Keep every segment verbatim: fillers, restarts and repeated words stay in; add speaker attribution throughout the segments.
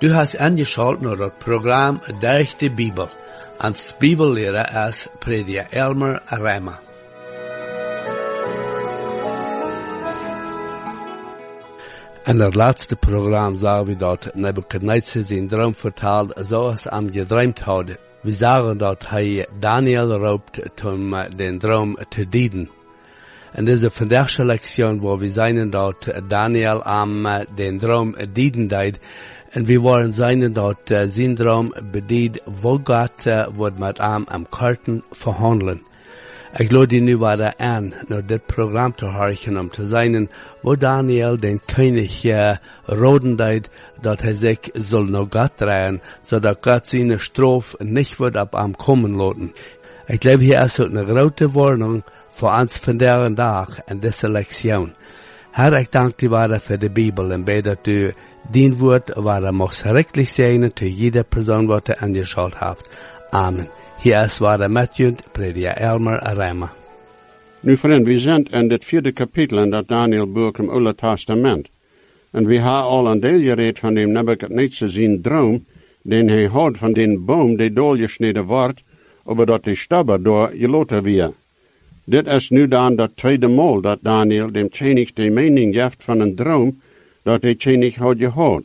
Speaker 1: Du hast angeschaltet naar het programma Durch de Bibel. Als Bibellehrer is prediker Elmer Rema. In het laatste programma zagen we dat Nebuchadnezzar zijn droom vertaalde zoals hij hem gedroomd had. We zagen dat hij Daniel roept om den droom te dienen. In deze vandaagse lektion waar we zijn dat Daniel am den droom dienen deed. En we waren zijn dat uh, zijn droom bediend wo God uh, wordt met hem am karten verhandelen. Ik lade nu weer aan naar dit programma te horen om te zijn wo Daniel den koning uh, roden deed dat hij zich zal naar God draaien, zodat God zijn straf niet wordt op hem komen laten. Ik glaube hier is ook een grote warning voor ons vandaag dag en deze lektion. Herr, ik dank u waarde voor de Bibel en bid dat u dien woord waar er mag schrikkelijk zijn te jede persoon wat er aangeschalt heeft. Amen. Hier is waar met u, prediker Elmer Rema.
Speaker 2: Nu vriend, we zijn in het vierde kapitel in dat Daniel-boek im Oude Testament. En we hebben al een deel gereed van dem Nebuchadnezzar zijn droom, den hij had van den boom die doorgesneden wordt, over dat die stabber door geloten weer. Dit is nu dan dat tweede maal dat Daniel dem König de mening geeft van een droom, dat de König had gehad.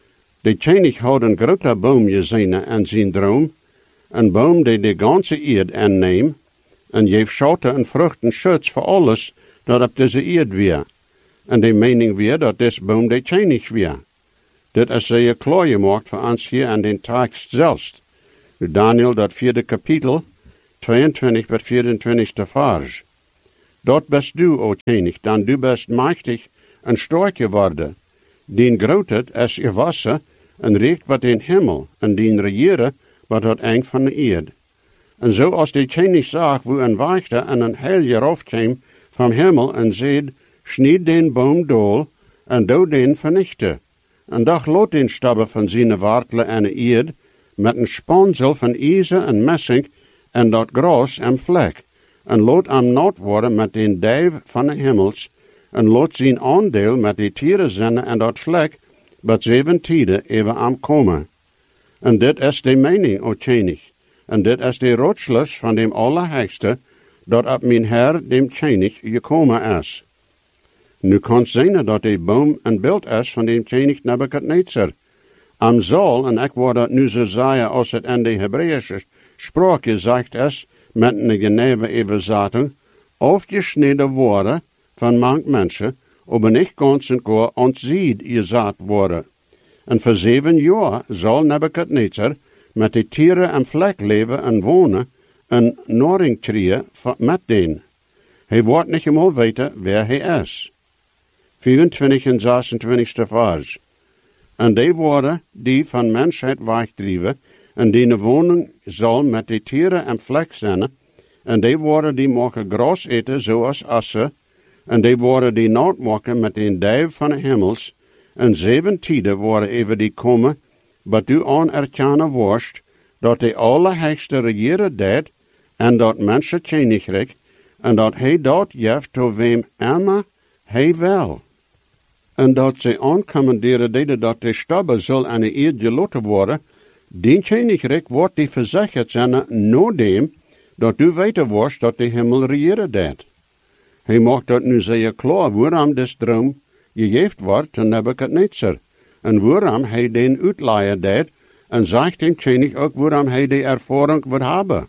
Speaker 2: De König had een grote boom gezien in zijn droom, een boom die de ganze eerd aanneemt, en geeft schatten en vruchten schutz voor alles dat op deze eerd weer. En de mening weer dat deze boom de König weer. Dit is zeer klaar gemaakt voor ons hier aan den tekst zelfs. Daniel dat vierde kapitel, tweeëntwintig tot vierentwintigste vers. Dat best du, o König, dan du best machtig en sterk geworden. Dien grootheid is gewassen en reikt wat in hemel, en dien regieren wat het eind van de eerd. En zo als de König zag, wo een wachte en een heil afkwam van hemel en zeid, snied den boom dool en dood den vernichte. En dag lot den stabber van zijn wartelen en de eerd, met een spansel van ijzer en messing en dat gras en vlek, en lot am nat worden met den duif van de hemels, en lot zijn aandeel met die tieren zinnen en dat vlek, wat zeven tijden even am komen. En dit is de mening, o König, en dit is de rotschluss van dem Allerheigste, dat op mijn Herr, dem König, gekomen is. Nu kan zijn dat de boom een beeld is van dem König Nebuchadnezzar. Am zaal, en ik word dat nu zo zeggen als het in de Hebreeuwse spraak gezegd is, met een geneve overzetting, afgesneden worden van mank mensen, aber niet ganz en gar ontzied gezet worden. En voor zeven jaar zal Nebuchadnezzar met de tieren en vlek leven en wonen en naring trieën met den. Hij wordt niet eenmaal weten waar hij is. vierentwintig en zesentwintigste vers. En die worden die van mensheid wegdrijven, en die woning zal met de tieren en vlek zijn, en die worden die mogen gras eten zoals assen, en die worden die nat maken met de duif van de hemels, en zeven tijden worden even die komen, wat u anerkennen worst, dat de Allerheigste regeren deed, en dat mensen koninkrijk, en dat hij dat geeft tot wem immer hij wil. En dat ze aancommanderen deden dat de stabber zal aan de eerd geloten worden, die koninkrijk wordt die verzekerd zijn nadem, dat u weten worst dat de hemel regeren deed. Hij maakt dat nu zeer klaar waarom des droom gegeven wordt aan Nebuchadnezzar, en waarom hij den uitleier deed, en zegt den König ook waarom hij de ervaring wil hebben.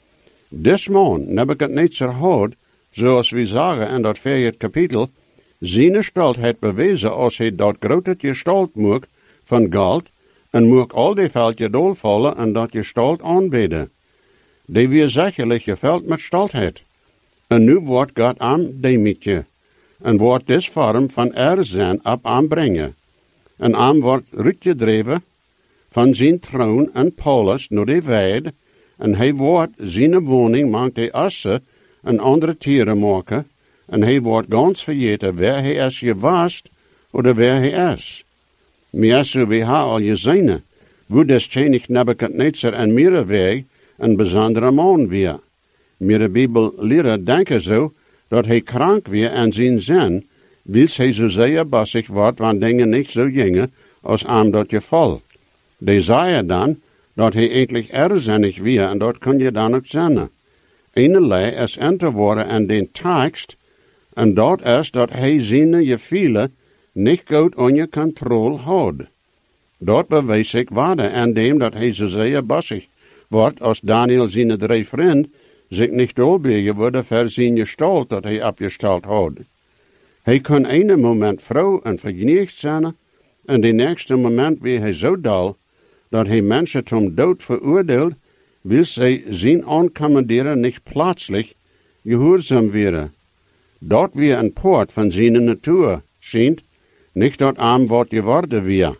Speaker 2: Des man, Nebuchadnezzar had, zoals we zeggen in dat vierde kapitel, zijn gestalte bewezen als hij dat grote gestalt mocht van goud, en mocht al die veldje dolvallen en dat gestalt aanbeden. Die weer zekerlijk geveld met staltheid. En nu wordt God aan demietje, en wordt des vorm van er zijn op aanbrengen. En aan wordt uitgedreven van zijn troon en Paulus naar de weide, en hij wordt zijn woning maakt de assen en andere tieren maken, en hij wordt ganz vergeten waar hij is geweest, of waar hij is. Maar zo we hebben al gezien, wo des König Nebuchadnezzar en meer weg een bijzondere man weer. Mere Bibellehrer denken zo, dat hij krank weer aan zijn zin, wils hij zo zeer bassig wordt, want dingen niet zo gingen, als aan dat geval. Die zei dan, dat hij eigenlijk erzinnig weer, en dat kun je dan ook zeggen. Eenerlei is in te worden aan den tekst, en dat is dat hij zijn gevoelens niet goed onder controle houdt. Dat bewijst ik waarde aan dem dat hij zo zeer bossig wordt als Daniel zijn drie vrienden zich niet dolbegen worden voor zijn gestalt dat hij opgesteld houdt. Hij kan ene moment vrouw en vergeniegd zijn, en de nächste moment weer hij zo dal, dat hij mensen zum dood veroordeelt, wil zij zijn aankommanderen niet plaatselijk gehoorzaam worden. Dat weer een poort van zijn natuur schijnt, niet dat arm wordt geworden weer.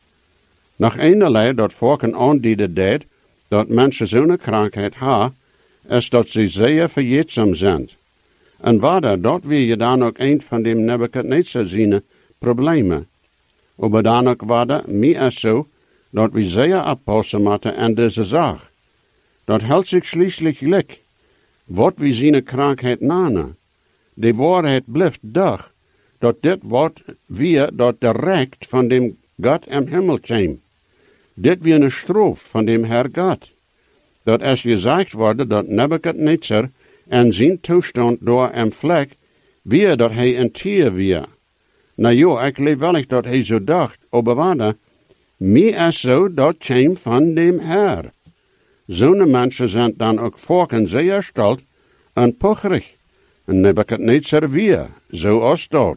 Speaker 2: Nog eenerlei dat volken aandienen deed, dat mensen zo'n krankheid hebben, is dat ze zeer verjetzaam zijn. En waarder, dat weer je dan ook een van de Nebuchadnezzar zijn problemen. Maar dan ook waarder, mij is zo, dat we zeer oppassen moeten aan deze zaak. Dat houdt zich schließlich gelijk. Wat we zijn krankheid nanen. De waarheid blijft dag, dat dit wordt weer dat direct van dem God im Himmel kwam. Dit weer een stroof van dem Herr God. Dat is gezegd worden dat Nebuchadnezzar en zijn toestand door een vlek, weer dat hij een tier weer. Nou joh, ik leef wel dat hij zo dacht, maar waarde, mij is zo dat kwam van dem Herr. Zo'n mensen zijn dan ook volken zeer stolt en pocherig. En Nebuchadnezzar weer, zoals dat.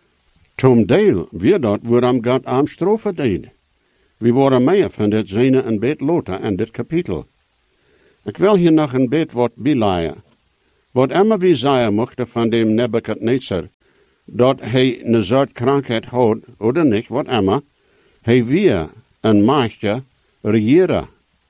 Speaker 2: Tom deel, weer dat waarom God aan strofe deed. We worden meer van dit zene een beetje later in dit kapitel. Ik wil hier nog een beetje wat bijleiden. Wat immer we zeggen mochten van dem Nebuchadnezzar, dat hij een soort krankheid had, of niet, wat immer, hij weer een machtje regeren.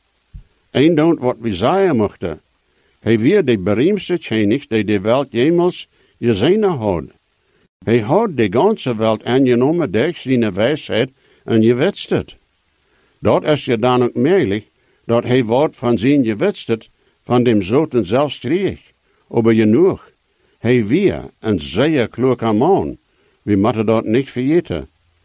Speaker 2: Eén doet wat we zeggen mochten. Hij weer de beroemdste koning die de wereld jemals gezien had. Hij had de ganze wereld aangenomen door zijn wijsheid en gewetsterd. Dat is je dan ook merkelijk, dat hij wordt van zijn gewetsterd van dem zoten zelfs kreeg. Maar genoeg, hij weer een zeer kloeke man. We moeten dat niet vergeten.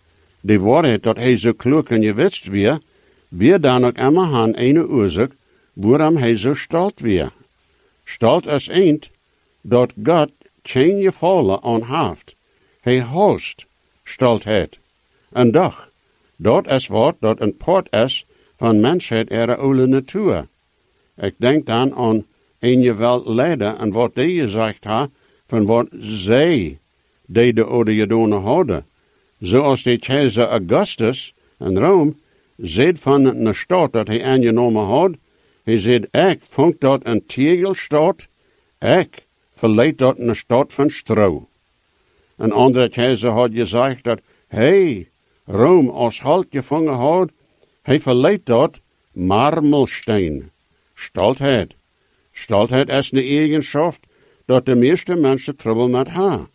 Speaker 2: De waarheid dat hij zo klok en gewetst weer, weer dan ook immer aan een oorzaak, waarom hij zo stolt weer. Stolt is eend, dat God geen gevallen aan heeft. Hij host stoltheid. En doch, dat is wat dat een poort is van mensheid er oude natuur. Ik denk dan aan een geweld leider en wat die gezegd ha, van wat zij die de oude gedonen hadden. Zoals de keizer Augustus in Rome zei van een stad dat hij aangenomen had, hij zei, ik vond dat een tegelstad, ik verleid dat een stad van stro. Een andere keizer had gezegd dat hij Rome als halt gevangen had, hij verleid dat marmelsteen. Stoltheid. Stoltheid is een eigenschap dat de meeste mensen trouble met hebben.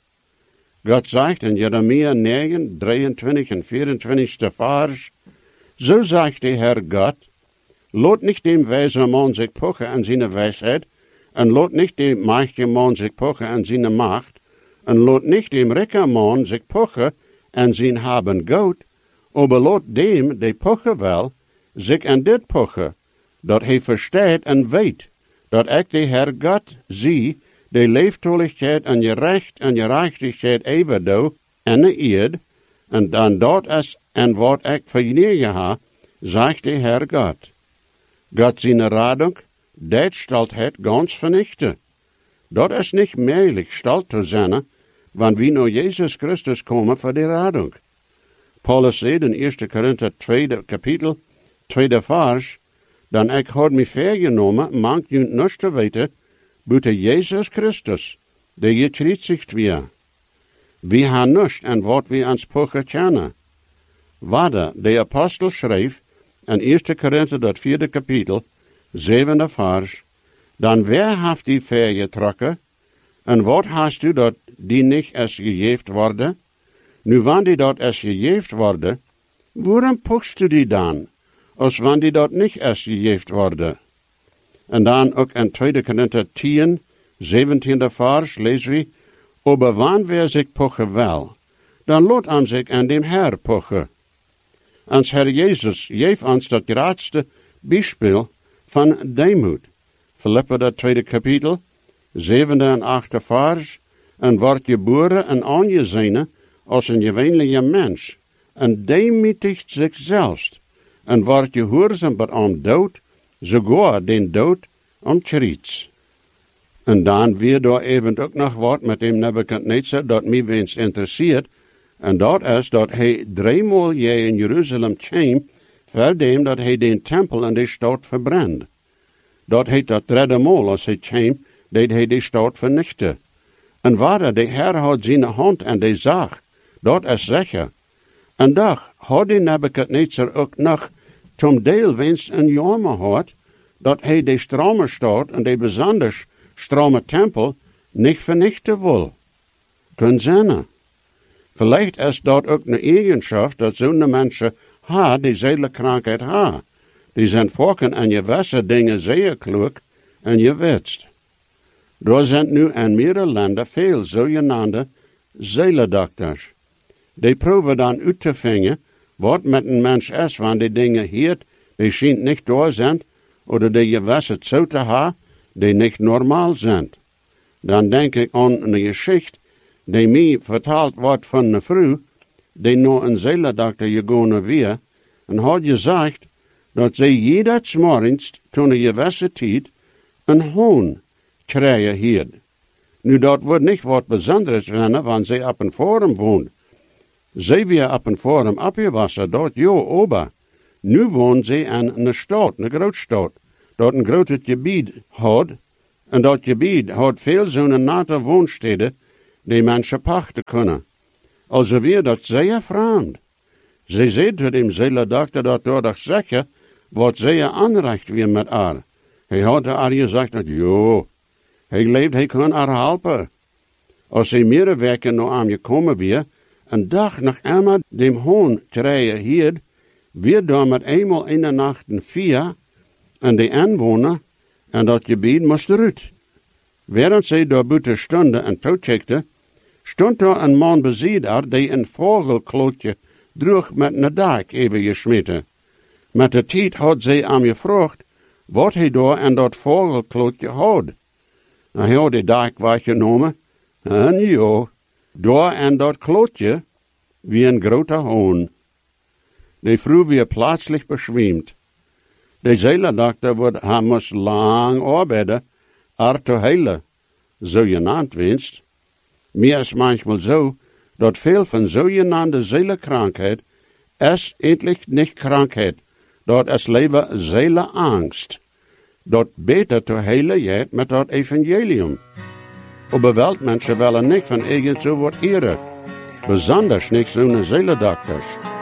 Speaker 2: God zegt in Jeremia negen, drieëntwintig en vierentwintigste vers, zo zegt de Heer God, laat niet dem wijze man zich pochen aan zijn wijsheid, en laat niet dem machtige man zich pochen aan zijn macht, en laat niet dem rijke man zich pochen aan zijn haben goud, maar laat dem, die pochen wel, zich aan dit pochen, dat hij verstaat en weet, dat ik de Heer God zie, de leeftoeligheid en je recht en je rechtigheid even doe, en de eerd, en dan dat is en wat ik vernieuwen ha, zegt de Heer God. God zijn radung, dat stelt het ganz vernichten. Dat is niet mogelijk stelt te zijn, wanneer we naar Jezus Christus komen voor de radung. Paulus zei in eerste Korinther tweede kapitel, tweede vers, dan ik had me vergenomen, mank je niets te weten, buiten Jezus Christus, die gekruisigd weer. We hebben niets en wat we ans pochen kennen. Waarde, de apostel schreef, in eerste Korinther dat vierde kapitel, zevende vers, dan wer heeft die vergetrokken, en wat hast u dat die niet is gegeefd worden? Nu, wanneer die dat is gegeefd worden, waarom pochst u die dan, als wanneer die dat niet is gegeefd worden? En dan ook in tweede Korinther tien, zeventiende vers, lezen we, aber wanneer wer zich pochen wel, dan laat aan zich aan dem Herr pochen. Ons Herr Jezus geeft ons dat grootste Beispiel van deemoed. Philippa, dat tweede kapitel, zevende en achte vers, en wordt geboren en aangezien als een gewöhnlicher mens, en demütigt zichzelf, en wordt gehoorzaam bij am dood, sogar den dood om Christus. En dan weer daar even ook nog wat met dem Nebuchadnezzar, dat mij wenst interesseert, en dat is dat hij driemaal je in Jeruzalem kwam, voor dem dat hij den tempel en de stad verbrand. Dat heet dat derde maal als hij kwam, deed hij de stad vernichten. En waar de Heer had zijn hand en de zag, dat is zeker. En dag had de Nebuchadnezzar ook nog zum deel wenst een jammer gehad, dat hij de strome stad en de besonders strome tempel niet vernichten wil. Kun zijn. Vielleicht is dat ook een eigenschap dat zo'n mensen ha, die zedelkrankheid ha. Die zijn volken en je wesse dingen zeer klug en je wetst. Er zijn nu in meerdere landen veel zogenaamde zelendokters. Die proeven dan uit te vinden wat met een mens is, wanneer die dingen hier, die schijnt niet door zijn, of die je wesse zo te ha, die niet normaal zijn. Dan denk ik aan een geschichte die mij verteld wordt van een vrouw, die naar een zeledokter gegaan weer, en had gezegd dat zij jedes morgens, toen een gewisse tijd, een hoon krijgen hier. Nu, dat wordt niet wat bijzonders zijn, want zij op een forum woont. Zij weer op een forum opgewassen, dat jo ober. Nu woont zij in een stad, een grootstad, dat een groot gebied had, en dat gebied had veel zo'n nette woonsteden, die mensen pachten kunnen. Also weer dat zeer vreemd. Zij zei tot dem zeledokter dat door dat zeker wat zeer aanrecht weer met haar. Hij had haar gezegd dat, jo, hij leeft, hij kan haar helpen. Als zij meerdere weken naar hem gekomen weer, een dag nog eenmaal dem hoon krijgen hier, weer daar met eenmaal in de nacht een vier, en de inwoner en dat gebied moest eruit. Während zij daar buiten stonden en toecheckte, stond daar een man beziedaar die een vogelklootje droeg met een dak even gesmeten. Met de tijd had zij hem gevraagd wat hij daar in dat vogelklootje had. Nou, hij had die dak weggenomen, en jo, daar in dat klootje wie een grote hoon. Die vrouw weer plaatselijk beschwemd. De zeledokter wordt hij moest lang arbeiden, er te heilen, zo genaamd wenst. Meer is manchmal zo, dat veel van zogenaamde zelenkrankheid is eindelijk niet krankheid, dat is liever zelenangst. Dat beter te heilen jeet met dat evangelium. Aber weltmensen willen niet van eigen zo wat eren, besonders niet zo'n zelendokters.